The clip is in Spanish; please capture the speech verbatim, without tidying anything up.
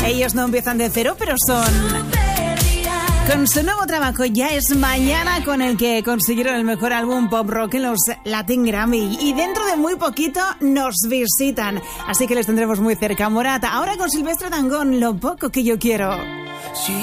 Ellos no empiezan de cero, pero son... Con su nuevo trabajo Ya es Mañana, con el que consiguieron el mejor álbum pop rock en los Latin Grammy. Y dentro de muy poquito nos visitan. Así que les tendremos muy cerca. Morata, ahora con Silvestre Dangond, Lo poco que yo quiero.